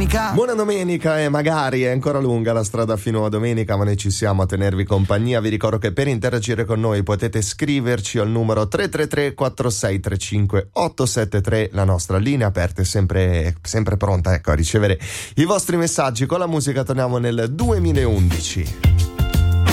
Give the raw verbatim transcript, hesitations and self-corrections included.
domenica. Buona domenica, e magari è ancora lunga la strada fino a domenica, ma noi ci siamo a tenervi compagnia. Vi ricordo che per interagire con noi potete scriverci al numero tre tre tre quattro sei tre cinque otto sette tre, la nostra linea aperta è sempre, sempre pronta, ecco, a ricevere i vostri messaggi. Con la musica torniamo nel duemilaundici.